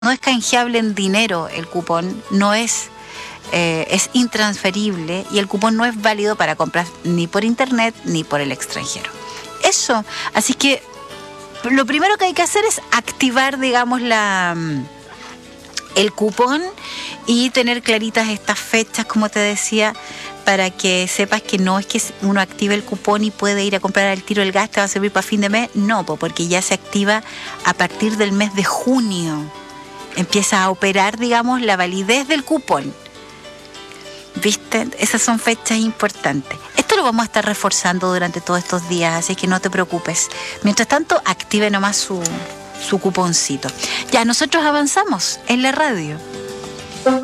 no es canjeable en dinero el cupón, no es intransferible y el cupón no es válido para compras ni por internet ni por el extranjero. Eso, así que lo primero que hay que hacer es activar, digamos, el cupón y tener claritas estas fechas, como te decía, para que sepas que no es que uno active el cupón y puede ir a comprar al tiro el gas, te va a servir para fin de mes. No, porque ya se activa a partir del mes de junio. Empieza a operar, digamos, la validez del cupón. ¿Viste? Esas son fechas importantes. Esto lo vamos a estar reforzando durante todos estos días, así que no te preocupes. Mientras tanto, active nomás su cuponcito. Ya, nosotros avanzamos en la radio.